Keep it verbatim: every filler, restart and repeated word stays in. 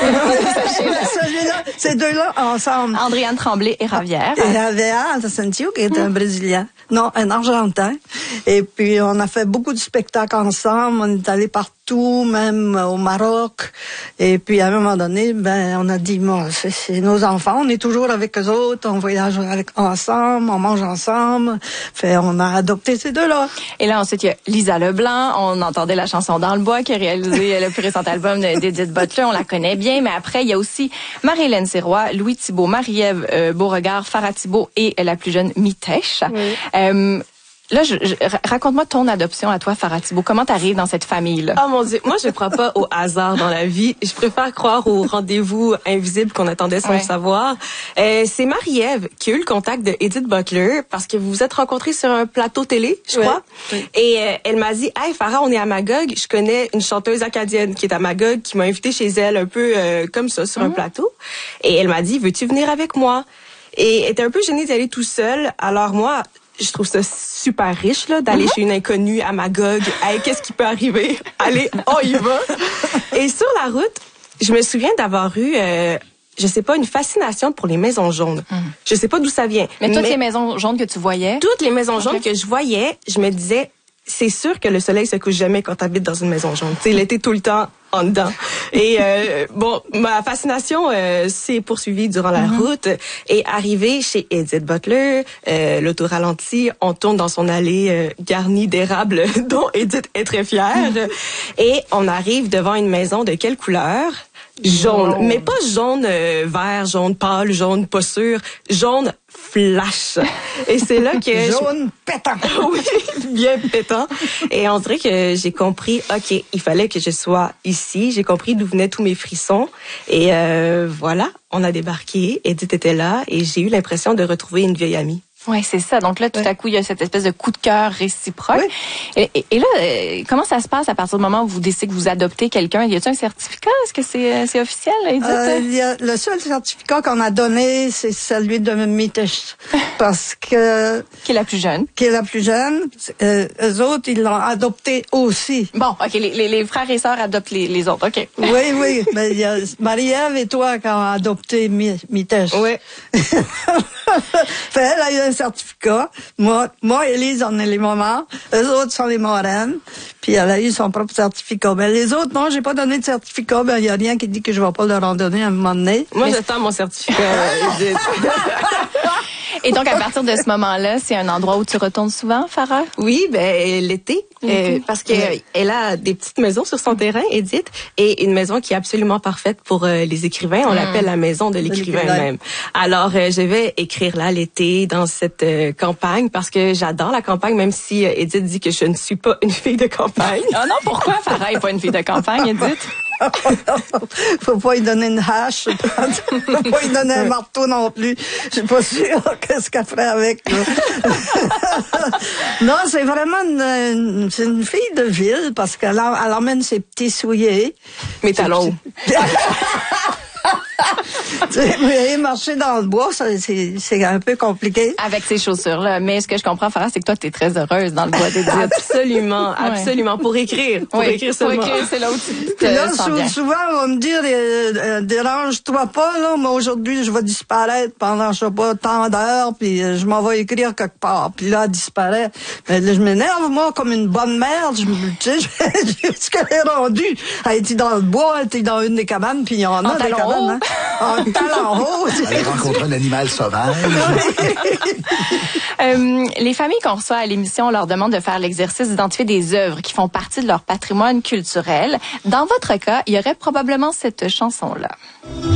Celui-là, ces deux-là ensemble. Andréane Tremblay et Ravière. Et Ravière Santiago, qui est un Brésilien. Non, un Argentin. Et puis, on a fait beaucoup de spectacles ensemble. On est allé partout, même au Maroc. Et puis, à un moment donné, ben, on a dit, bon, c'est, c'est nos enfants. On est toujours avec eux autres. On voyage avec, ensemble. On mange ensemble. Fait, on a adopté ces deux-là. Et là, ensuite, il y a Lisa Leblanc. On entendait la chanson Dans le bois qui a réalisé le plus récent album d'Edith Butler. On la connaît bien. Mais après, il y a aussi Marie-Hélène Sirois, Louis Thibault, Marie-Ève euh, Beauregard, Farah Thibault et la plus jeune Mitèche. Oui. Euh, Là, je, je, raconte-moi ton adoption à toi, Farah Thibault. Comment t'arrives dans cette famille-là? Oh mon Dieu, moi je crois pas au hasard dans la vie. Je préfère croire au rendez-vous invisible qu'on attendait sans ouais. le savoir. Euh, c'est Marie-Ève qui a eu le contact de Edith Butler parce que vous vous êtes rencontrés sur un plateau télé, je crois. Ouais. Ouais. Et euh, elle m'a dit, hey Farah, on est à Magog. Je connais une chanteuse acadienne qui est à Magog, qui m'a invitée chez elle un peu euh, comme ça sur mm-hmm. un plateau. Et elle m'a dit, veux-tu venir avec moi? Et elle était un peu gênée d'y aller tout seul. Alors moi, je trouve ça super riche là d'aller mm-hmm. chez une inconnue à Magog. Hey, qu'est-ce qui peut arriver? Allez, on y va. Et sur la route, je me souviens d'avoir eu, euh, je sais pas, une fascination pour les maisons jaunes. Mm. Je sais pas d'où ça vient. Mais toutes mais les maisons jaunes que tu voyais? Toutes les maisons jaunes okay. que je voyais, je me disais, c'est sûr que le soleil se couche jamais quand t'habites dans une maison jaune. Tu sais, l'été tout le temps en dedans. Et euh, bon, ma fascination euh, s'est poursuivie durant la mm-hmm. route et arrivée chez Edith Butler, euh, l'auto ralenti, on tourne dans son allée euh, garnie d'érables dont Edith est très fière mm-hmm. et on arrive devant une maison de quelle couleur? Jaune, oh. mais pas jaune euh, vert, jaune pâle, jaune pas sûr, jaune flash. Et c'est là que jaune je... pétant. Oui, bien pétant. Et on dirait que j'ai compris, ok, il fallait que je sois ici. J'ai compris d'où venaient tous mes frissons. Et euh, voilà, on a débarqué. Edith était là et j'ai eu l'impression de retrouver une vieille amie. Oui, c'est ça. Donc là, tout ouais. à coup, il y a cette espèce de coup de cœur réciproque. Oui. Et, et, et là, euh, comment ça se passe à partir du moment où vous décidez que vous adoptez quelqu'un? Y a-t-il un certificat? Est-ce que c'est, c'est officiel, Edith? Euh, il y a, le seul certificat qu'on a donné, c'est celui de Mitèche. Parce que... Qui est la plus jeune. Qui est la plus jeune. Euh, eux autres, ils l'ont adopté aussi. Bon, OK. Les, les, les frères et sœurs adoptent les, les autres. OK. Oui, oui. Mais il y a Marie-Ève et toi qui ont adopté Mitèche. Oui. Fait, elle a eu un certificat. Moi, moi, Élise, on est les mamans. Eux autres sont les marraines. Puis elle a eu son propre certificat. Mais les autres, non, j'ai pas donné de certificat. Ben, il y a rien qui dit que je vais pas leur en donner à un moment donné. Moi, mais... j'attends mon certificat. Et donc, à partir de ce moment-là, c'est un endroit où tu retournes souvent, Farah? Oui, ben l'été, mm-hmm. euh, parce que mm-hmm. elle a des petites maisons sur son terrain, Edith, et une maison qui est absolument parfaite pour euh, les écrivains. On mm. l'appelle la maison de l'écrivain de même. Alors, euh, je vais écrire là l'été dans cette euh, campagne parce que j'adore la campagne, même si euh, Edith dit que je ne suis pas une fille de campagne. Ah non, pourquoi Farah n'est pas une fille de campagne, Edith? Faut pas lui donner une hache, faut pas lui donner un marteau non plus. Je suis pas sûre qu'est-ce qu'elle ferait avec. Non, c'est vraiment une, une, c'est une fille de ville parce qu'elle elle emmène ses petits souliers. Mes talons. Mais marcher dans le bois, ça, c'est, c'est un peu compliqué. Avec ces chaussures-là. Mais ce que je comprends, Farah, c'est que toi, tu es très heureuse dans le bois d'Edith. Absolument, absolument. Pour écrire. Pour oui, écrire seulement. Pour écrire, c'est là où tu te là, sens bien. Souvent, on va me dire, euh, euh, dérange-toi pas, là. Moi, aujourd'hui, je vais disparaître pendant, je sais pas, tant d'heures, puis euh, je m'en vais écrire quelque part. Puis là, elle disparaît. Mais là, je m'énerve, moi, comme une bonne merde. Je, tu sais, ce qu'elle est rendue. Elle était dans le bois, elle était dans une des cabanes, puis il y en a en des cabanes, hein. En talon haut. Elle rencontre un animal sauvage. euh, les familles qu'on reçoit à l'émission, on leur demande de faire l'exercice d'identifier des œuvres qui font partie de leur patrimoine culturel. Dans votre cas, il y aurait probablement cette chanson-là.